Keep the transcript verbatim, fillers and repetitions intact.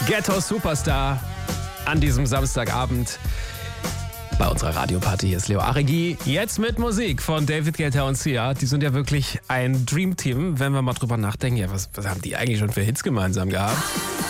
Ghetto Superstar an diesem Samstagabend bei unserer Radioparty. Hier ist Leo Arigi. Jetzt mit Musik von David Guetta und Sia. Die sind ja wirklich ein Dreamteam, wenn wir mal drüber nachdenken. Ja, was, was haben die eigentlich schon für Hits gemeinsam gehabt?